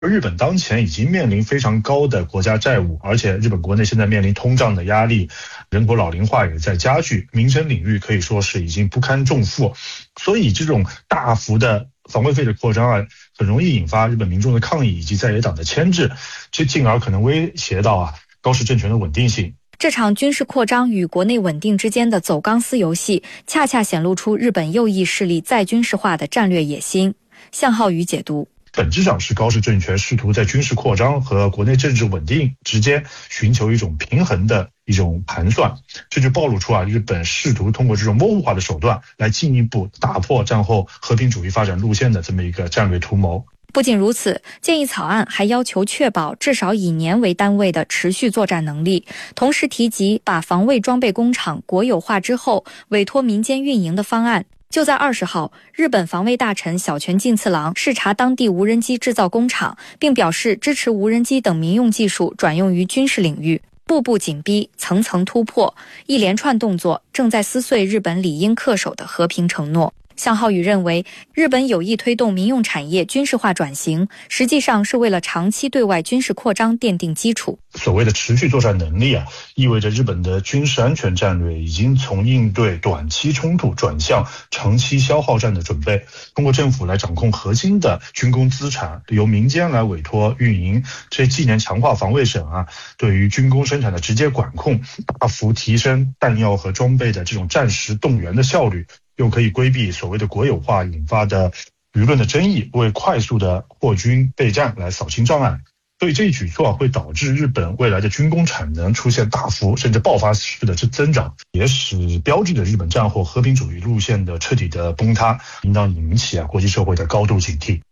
日本当前已经面临非常高的国家债务，而且日本国内现在面临通胀的压力，人口老龄化也在加剧，民生领域可以说是已经不堪重负。所以这种大幅的防卫费的扩张啊，很容易引发日本民众的抗议以及在野党的牵制，这进而可能威胁到高市政权的稳定性。 这场军事扩张与国内稳定之间的走钢丝游戏，恰恰显露出日本右翼势力再军事化的战略野心。向浩宇解读。 本质上是高市政权试图在军事扩张和国内政治稳定之间寻求一种平衡的一种盘算，这就暴露出日本试图通过这种模糊化的手段来进一步打破战后和平主义发展路线的这么一个战略图谋。 不仅如此，建议草案还要求确保至少以年为单位的持续作战能力，同时提及把防卫装备工厂国有化之后委托民间运营的方案。就在20号，日本防卫大臣小泉进次郎视察当地无人机制造工厂，并表示支持无人机等民用技术转用于军事领域。步步紧逼，层层突破，一连串动作正在撕碎日本理应恪守的和平承诺。向浩宇认为，日本有意推动民用产业军事化转型，实际上是为了长期对外军事扩张奠定基础。 所谓的持续作战能力意味着日本的军事安全战略已经从应对短期冲突转向长期消耗战的准备，通过政府来掌控核心的军工资产，由民间来委托运营，这既能强化防卫省对于军工生产的直接管控，大幅提升弹药和装备的这种战时动员的效率，又可以规避所谓的国有化引发的舆论的争议，为快速的扩军备战来扫清障碍。所以这一举措会导致日本未来的军工产能出现大幅甚至爆发式的增长，也使标志着日本战后和平主义路线的彻底的崩塌，应当引起国际社会的高度警惕。